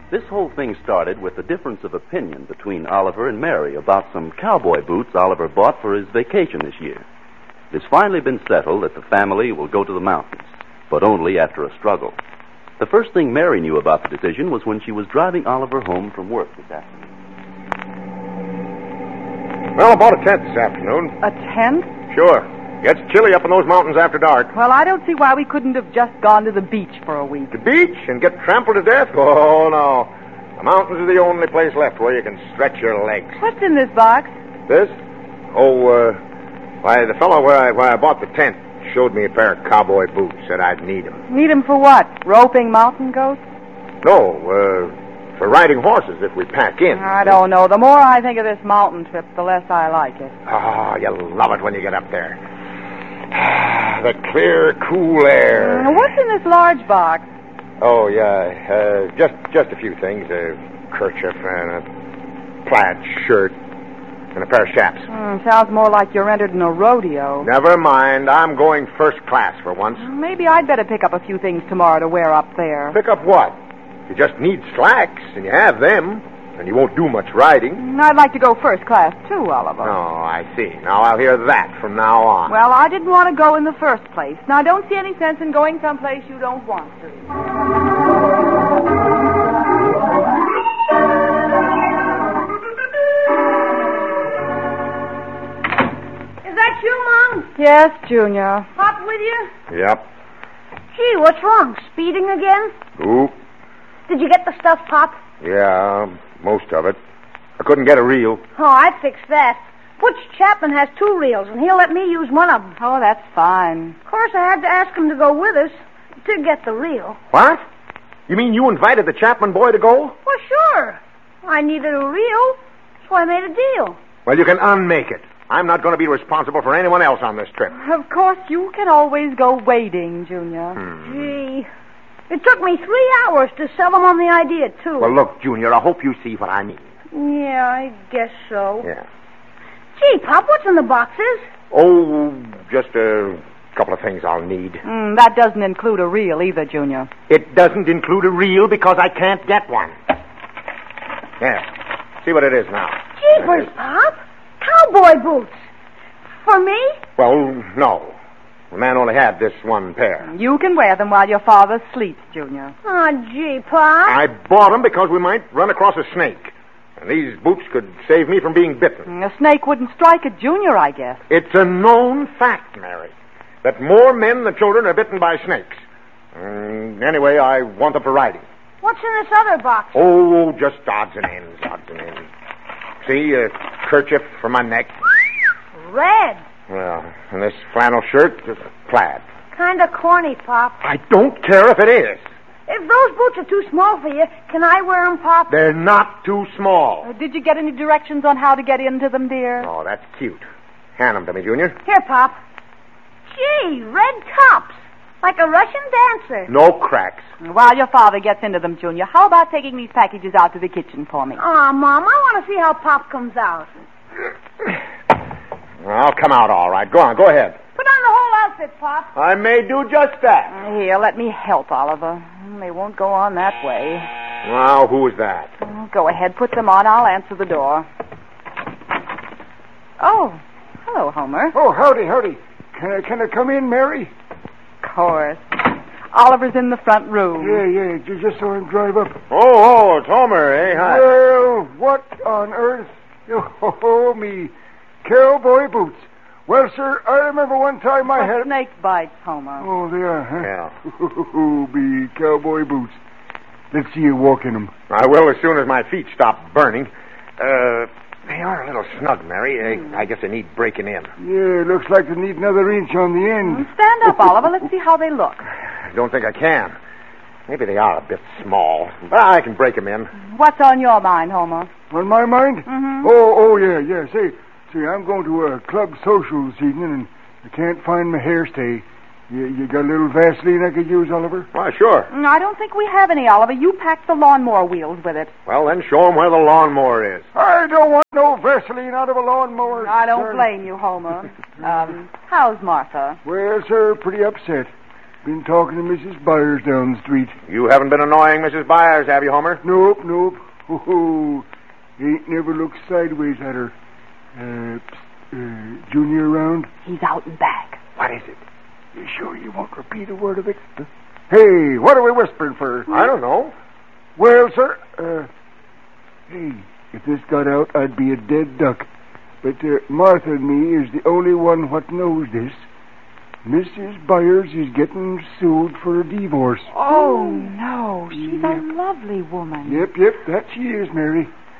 This whole thing started with a difference of opinion between Oliver and Mary about some cowboy boots Oliver bought for his vacation this year. It has finally been settled that the family will go to the mountains, but only after a struggle. The first thing Mary knew about the decision was when she was driving Oliver home from work this afternoon. Well, I bought a tent this afternoon. A tent? Sure. Gets chilly up in those mountains after dark. Well, I don't see why we couldn't have just gone to the beach for a week. The beach and get trampled to death? Oh, no. The mountains are the only place left where you can stretch your legs. What's in this box? This? Why, the fellow where I bought the tent showed me a pair of cowboy boots. Said I'd need them. Need them for what? Roping mountain goats? No, for riding horses if we pack in. I don't know. The more I think of this mountain trip, the less I like it. Oh, you'll love it when you get up there. The clear, cool air. What's in this large box? Oh, yeah. Just a few things. A kerchief and a plaid shirt and a pair of chaps. Sounds more like you're entered in a rodeo. Never mind. I'm going first class for once. Maybe I'd better pick up a few things tomorrow to wear up there. Pick up what? You just need slacks, and you have them. And you won't do much riding. I'd like to go first class, too, Oliver. Oh, I see. Now I'll hear that from now on. Well, I didn't want to go in the first place. Now, I don't see any sense in going someplace you don't want to. Is that you, Mom? Yes, Junior. Pop with you? Yep. Gee, what's wrong? Speeding again? Ooh. Did you get the stuff, Pop? Yeah, most of it. I couldn't get a reel. Oh, I fixed that. Butch Chapman has 2 reels, and he'll let me use one of them. Oh, that's fine. Of course, I had to ask him to go with us to get the reel. What? You mean you invited the Chapman boy to go? Well, sure. I needed a reel, so I made a deal. Well, you can unmake it. I'm not going to be responsible for anyone else on this trip. Of course, you can always go wading, Junior. Gee, it took me 3 hours to sell them on the idea, too. Well, look, Junior, I hope you see what I mean. Yeah, I guess so. Yeah. Gee, Pop, what's in the boxes? Oh, just a couple of things I'll need. That doesn't include a reel either, Junior. It doesn't include a reel because I can't get one. Yeah. See what it is now. Jeepers, Pop. Cowboy boots. For me? Well, no. The man only had this one pair. You can wear them while your father sleeps, Junior. Oh, gee, Pop. I bought them because we might run across a snake. And these boots could save me from being bitten. A snake wouldn't strike at Junior, I guess. It's a known fact, Mary, that more men than children are bitten by snakes. Anyway, I want them for riding. What's in this other box? Oh, just odds and ends. See, a kerchief for my neck. Red. Well, and this flannel shirt is plaid. Kind of corny, Pop. I don't care if it is. If those boots are too small for you, can I wear them, Pop? They're not too small. Did you get any directions on how to get into them, dear? Oh, that's cute. Hand them to me, Junior. Here, Pop. Gee, red tops. Like a Russian dancer. No cracks. While your father gets into them, Junior, how about taking these packages out to the kitchen for me? Aw, Mom, I want to see how Pop comes out. I'll come out all right. Go on, go ahead. Put on the whole outfit, Pop. I may do just that. Here, let me help, Oliver. They won't go on that way. Now, who is that? Go ahead, put them on. I'll answer the door. Oh, hello, Homer. Oh, howdy. Can I come in, Mary? Of course. Oliver's in the front room. Yeah, just so I can drive up. Oh, it's Homer, eh? Hi. Well, what on earth? Oh, me cowboy boots. Well, sir, I remember one time I had... snake bites, Homer. Oh, they are, huh? Yeah. Oh, me cowboy boots. Let's see you walk in them. I will as soon as my feet stop burning. They are a little snug, Mary. I guess they need breaking in. Yeah, looks like they need another inch on the end. Stand up, Oliver. Let's see how they look. I don't think I can. Maybe they are a bit small. But I can break them in. What's on your mind, Homer? On my mind? Mm-hmm. Oh, yeah. See, I'm going to a club social this evening, and I can't find my hairstay. You got a little Vaseline I could use, Oliver? Why, sure. I don't think we have any, Oliver. You packed the lawnmower wheels with it. Well, then show them where the lawnmower is. I don't want no Vaseline out of a lawnmower. I don't blame you, Homer. How's Martha? Well, sir, pretty upset. Been talking to Mrs. Byers down the street. You haven't been annoying Mrs. Byers, have you, Homer? Nope. Oh, ain't never looked sideways at her. Junior around? He's out and back. What is it? You sure you won't repeat a word of it? Hey, what are we whispering for? I don't know. Well, sir, hey, if this got out, I'd be a dead duck. But Martha and me is the only one what knows this. Mrs. Byers is getting sued for a divorce. Oh, no. She's a lovely woman. Yep, that she is, Mary.